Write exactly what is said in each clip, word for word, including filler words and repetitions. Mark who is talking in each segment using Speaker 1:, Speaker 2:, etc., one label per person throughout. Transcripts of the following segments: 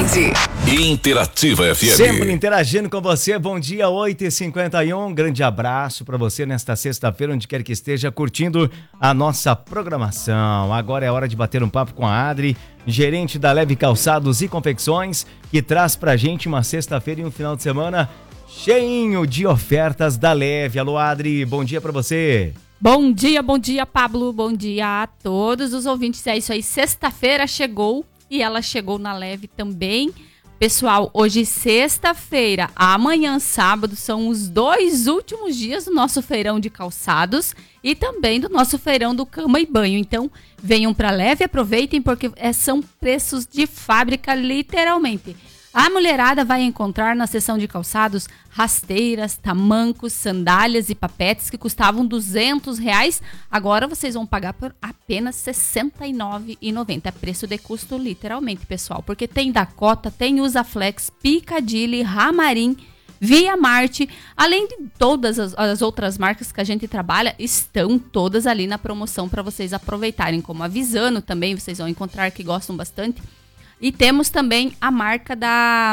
Speaker 1: tarde.
Speaker 2: Interativa F M.
Speaker 3: Sempre interagindo com você. Bom dia, oito e cinquenta e um. Grande abraço para você nesta sexta-feira, onde quer que esteja curtindo a nossa programação. Agora é hora de bater um papo com a Adri, gerente da Leve Calçados e Confecções, que traz pra gente uma sexta-feira e um final de semana cheinho de ofertas da Leve. Alô, Adri, bom dia para você.
Speaker 4: Bom dia, bom dia, Pablo. Bom dia a todos os ouvintes. É isso aí, sexta-feira chegou e ela chegou na Leve também. Pessoal, hoje sexta-feira, amanhã sábado, são os dois últimos dias do nosso feirão de calçados e também do nosso feirão do cama e banho. Então, venham para Leve e aproveitem porque são preços de fábrica, literalmente. A mulherada vai encontrar na seção de calçados rasteiras, tamancos, sandálias e papetes que custavam duzentos reais. Agora vocês vão pagar por apenas sessenta e nove reais e noventa centavos. É preço de custo literalmente, pessoal. Porque tem Dakota, tem Usaflex, Piccadilly, Ramarim, Via Marte. Além de todas as, as outras marcas que a gente trabalha, estão todas ali na promoção para vocês aproveitarem. Como a Visano também, vocês vão encontrar que gostam bastante. E temos também a marca da...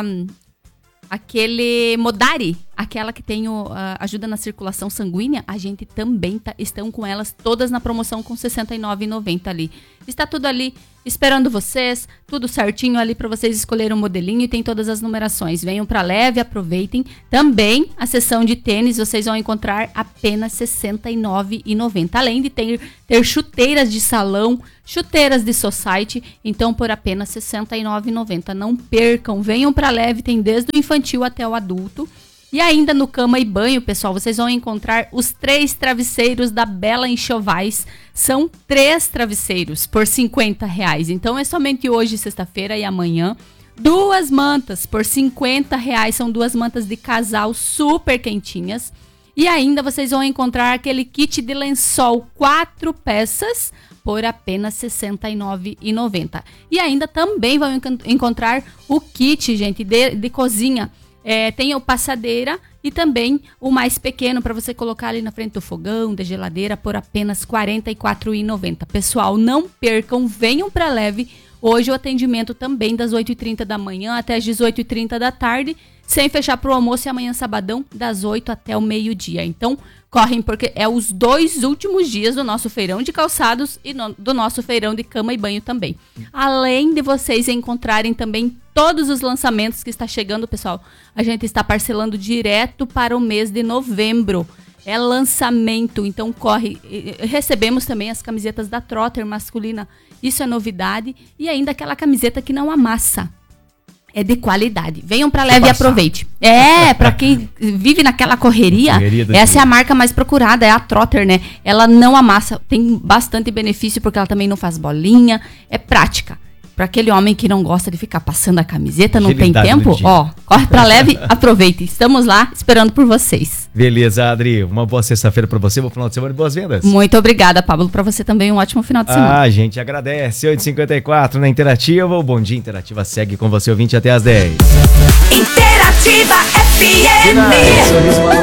Speaker 4: Aquele Modari, aquela que tem o, a, ajuda na circulação sanguínea, a gente também tá, estão com elas todas na promoção com sessenta e nove reais e noventa centavos ali. Está tudo ali esperando vocês, tudo certinho ali para vocês escolherem o modelinho e tem todas as numerações. Venham para Leve, aproveitem. Também a seção de tênis vocês vão encontrar apenas sessenta e nove reais e noventa centavos, além de ter, ter chuteiras de salão, chuteiras de society, então por apenas sessenta e nove reais e noventa centavos. Não percam, venham para Leve, tem desde o infantil até o adulto. E ainda no cama e banho, pessoal, vocês vão encontrar os três travesseiros da Bela Enxovais. São três travesseiros por cinquenta reais. Então é somente hoje, sexta-feira e amanhã. Duas mantas por cinquenta reais. São duas mantas de casal super quentinhas. E ainda vocês vão encontrar aquele kit de lençol, quatro peças, por apenas sessenta e nove reais e noventa centavos. E ainda também vão encontrar o kit, gente, de, de cozinha. É, tem o passadeira e também o mais pequeno para você colocar ali na frente do fogão, da geladeira, por apenas quarenta e quatro reais e noventa centavos. Pessoal, não percam, venham para Leve. Hoje o atendimento também das oito e trinta da manhã até as dezoito e trinta da tarde, sem fechar para o almoço, e amanhã sabadão das oito até o meio-dia. Então, correm porque é os dois últimos dias do nosso feirão de calçados e no, do nosso feirão de cama e banho também. Além de vocês encontrarem também todos os lançamentos que está chegando, pessoal, a gente está parcelando direto para o mês de novembro. É lançamento, então corre. Recebemos também as camisetas da Trotter masculina, isso é novidade. E ainda aquela camiseta que não amassa. É de qualidade. Venham para Leve e aproveite. É, para quem vive naquela correria, correria essa dia. É a marca mais procurada, é a Trotter, né? Ela não amassa, tem bastante benefício porque ela também não faz bolinha, é prática. Para aquele homem que não gosta de ficar passando a camiseta, não tem tempo, ó, corre pra Leve, aproveite. Estamos lá esperando por vocês.
Speaker 3: Beleza, Adri. Uma boa sexta-feira para você, bom final de semana e boas vendas.
Speaker 4: Muito obrigada, Pablo. Para você também um ótimo final de semana.
Speaker 3: Ah, a gente agradece. oito e cinquenta e quatro na Interativa. O Bom Dia Interativa segue com você, ouvinte, até às dez.
Speaker 1: Interativa F M.